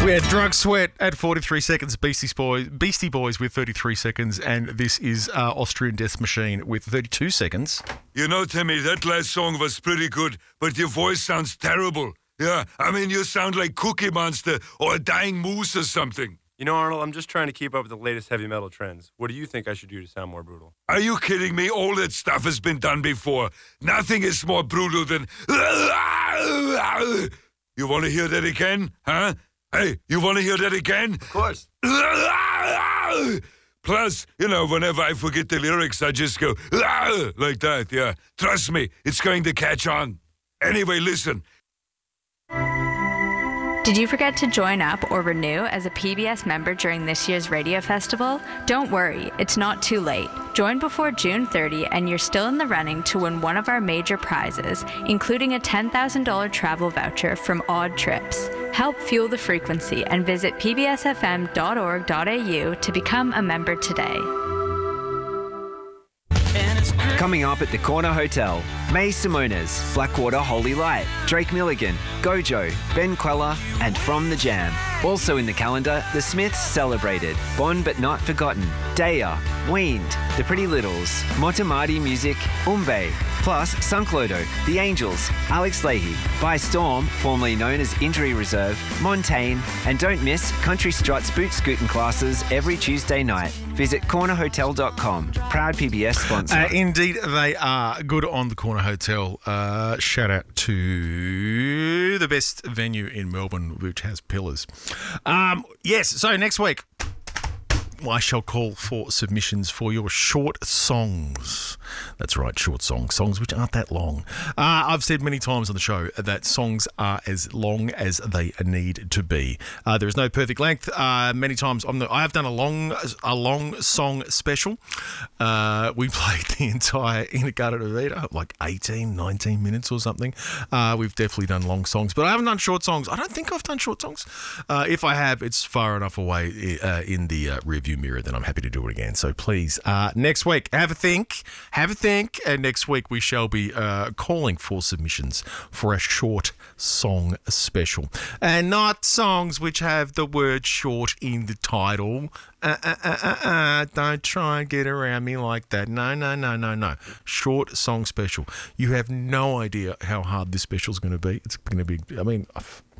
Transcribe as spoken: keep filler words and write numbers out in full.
We had Drug Sweat at forty-three seconds, Beastie Boys, Beastie Boys with thirty-three seconds, and this is uh, Austrian Death Machine with thirty-two seconds. You know, Timmy, that last song was pretty good, but your voice sounds terrible. Yeah, I mean, you sound like Cookie Monster or a dying moose or something. You know, Arnold, I'm just trying to keep up with the latest heavy metal trends. What do you think I should do to sound more brutal? Are you kidding me? All that stuff has been done before. Nothing is more brutal than... You want to hear that again? Huh? Hey, you want to hear that again? Of course. Plus, you know, whenever I forget the lyrics, I just go like that, yeah. Trust me, it's going to catch on. Anyway, listen. Did you forget to join up or renew as a P B S member during this year's radio festival? Don't worry, it's not too late. Join before June thirtieth and you're still in the running to win one of our major prizes, including a ten thousand dollars travel voucher from Odd Trips. Help fuel the frequency and visit p b s f m dot org dot a u to become a member today. Coming up at the Corner Hotel, May Simonas, Blackwater Holy Light, Drake Milligan, Gojo, Ben Queller, and From the Jam. Also in the calendar, The Smiths celebrated, Born But Not Forgotten, Daya, Weaned, The Pretty Littles, Motamati Music, Umbe, plus Sunklodo, The Angels, Alex Leahy, By Storm, formerly known as Injury Reserve, Montaigne, and don't miss Country Struts boot scooting classes every Tuesday night. Visit corner hotel dot com, proud P B S sponsor. Uh, indeed, they are good on the Corner Hotel. Uh, shout out to the best venue in Melbourne, which has pillars. Um, yes, so next week, I shall call for submissions for your short songs. That's right, short songs. Songs which aren't that long. Uh, I've said many times on the show that songs are as long as they need to be. Uh, there is no perfect length. Uh, many times on the, I have done a long a long song special. Uh, we played the entire In-A-Gadda-Da-Vida, like eighteen, nineteen minutes or something. Uh, we've definitely done long songs, but I haven't done short songs. I don't think I've done short songs. Uh, if I have, it's far enough away uh, in the uh, review mirror, then I'm happy to do it again. So please, uh, next week, have a think, have a think, and next week we shall be uh, calling for submissions for a short song special. And not songs which have the word short in the title. Uh, uh, uh, uh, uh, don't try and get around me like that. No, no, no, no, no. Short song special. You have no idea how hard this special is going to be. It's going to be, I mean...